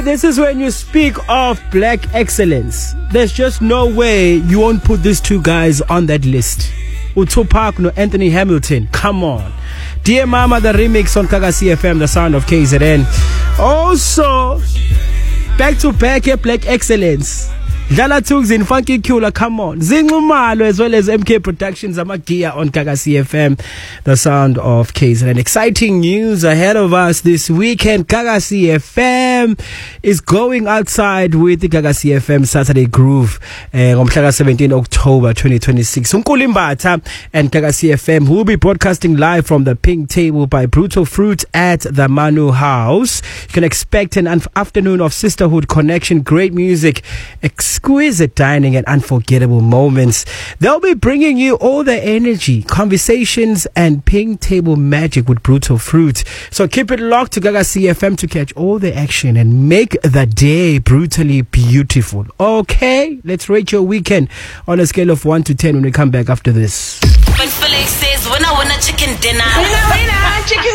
this is when you speak of black excellence. There's just no way you won't put these two guys on that list. Tupac no Anthony Hamilton. Come on. Dear Mama, the remix on Kakasi FM, the sound of KZN. Also, back to back black excellence. Dlala Tugs in Funky Kula, come on. Zingumalo as well as MK Productions, Amagia on Kakasi FM, the sound of KZN. Exciting news ahead of us this weekend. Kakasi FM is going outside with the Kakasi FM Saturday Groove on 17 October 2026. Unkulimbata and Kakasi FM will be broadcasting live from the Pink Table by Brutal Fruit at the Manu House. You can expect an afternoon of sisterhood connection, great music, exquisite dining and unforgettable moments. They'll be bringing you all the energy, conversations and Pink Table magic with Brutal Fruit. So keep it locked to Gaga CFM to catch all the action and make the day brutally beautiful. Okay, let's rate your weekend on a scale of 1 to 10 when we come back after this. When Philly says, when I want a chicken dinner. Winner, chicken